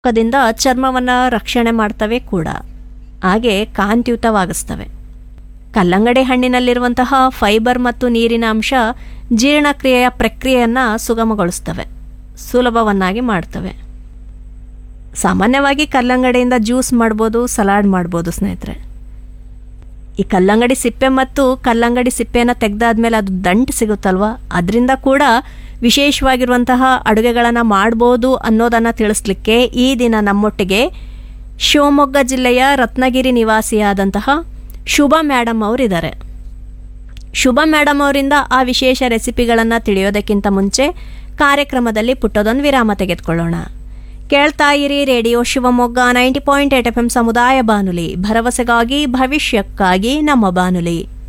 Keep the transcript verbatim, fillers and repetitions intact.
ದಿಂದ ಚರ್ಮವನ್ನು ರಕ್ಷಣೆ ಮಾಡ್ತವೆ ಕೂಡ, ಹಾಗೆ ಕಾಂತಿಯುತವಾಗಿಸ್ತವೆ. ಕಲ್ಲಂಗಡಿ ಹಣ್ಣಿನಲ್ಲಿರುವಂತಹ ಫೈಬರ್ ಮತ್ತು ನೀರಿನ ಅಂಶ ಜೀರ್ಣಕ್ರಿಯೆಯ ಪ್ರಕ್ರಿಯೆಯನ್ನು ಸುಗಮಗೊಳಿಸ್ತವೆ, ಸುಲಭವನ್ನಾಗಿ ಮಾಡ್ತವೆ. ಸಾಮಾನ್ಯವಾಗಿ ಕಲ್ಲಂಗಡಿಯಿಂದ ಜ್ಯೂಸ್ ಮಾಡ್ಬೋದು, ಸಲಾಡ್ ಮಾಡ್ಬೋದು ಸ್ನೇಹಿತರೆ. ಈ ಕಲ್ಲಂಗಡಿ ಸಿಪ್ಪೆ ಮತ್ತು ಕಲ್ಲಂಗಡಿ ಸಿಪ್ಪೆಯನ್ನು ತೆಗೆದಾದ್ಮೇಲೆ ಅದು ದಂಟು ಸಿಗುತ್ತಲ್ವ, ಅದರಿಂದ ಕೂಡ ವಿಶೇಷವಾಗಿರುವಂತಹ ಅಡುಗೆಗಳನ್ನು ಮಾಡ್ಬೋದು ಅನ್ನೋದನ್ನು ತಿಳಿಸ್ಲಿಕ್ಕೆ ಈ ದಿನ ನಮ್ಮೊಟ್ಟಿಗೆ ಶಿವಮೊಗ್ಗ ಜಿಲ್ಲೆಯ ರತ್ನಗಿರಿ ನಿವಾಸಿಯಾದಂತಹ ಶುಭ ಮೇಡಮ್ ಅವರಿದ್ದಾರೆ. ಶುಭ ಮೇಡಮ್ ಅವರಿಂದ ಆ ವಿಶೇಷ ರೆಸಿಪಿಗಳನ್ನು ತಿಳಿಯೋದಕ್ಕಿಂತ ಮುಂಚೆ ಕಾರ್ಯಕ್ರಮದಲ್ಲಿ ಪುಟ್ಟದೊಂದು ವಿರಾಮ ತೆಗೆದುಕೊಳ್ಳೋಣ. ಕೇಳ್ತಾ ಇರಿ radio Shivamogga ninety point eight F M ಸಮುದಾಯ ಬಾನುಲಿ, ಭರವಸೆಗಾಗಿ ಭವಿಷ್ಯಕ್ಕಾಗಿ ನಮ್ಮ ಬಾನುಲಿ.